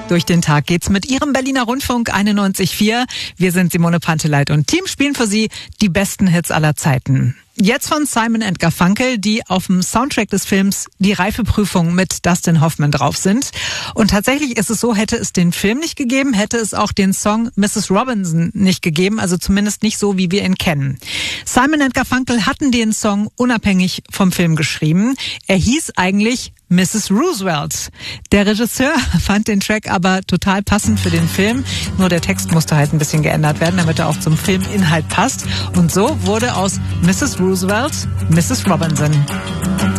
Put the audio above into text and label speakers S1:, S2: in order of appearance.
S1: Durch den Tag geht's mit Ihrem Berliner Rundfunk 91.4. Wir sind Simone Panteleit und Team spielen für Sie die besten Hits aller Zeiten. Jetzt von Simon & Garfunkel, die auf dem Soundtrack des Films Die Reifeprüfung mit Dustin Hoffman drauf sind. Und tatsächlich ist es so, hätte es den Film nicht gegeben, hätte es auch den Song Mrs. Robinson nicht gegeben, also zumindest nicht so, wie wir ihn kennen. Simon & Garfunkel hatten den Song unabhängig vom Film geschrieben. Er hieß eigentlich Mrs. Roosevelt. Der Regisseur fand den Track aber total passend für den Film. Nur der Text musste halt ein bisschen geändert werden, damit er auch zum Filminhalt passt. Und so wurde aus Mrs. Roosevelt Mrs. Robinson.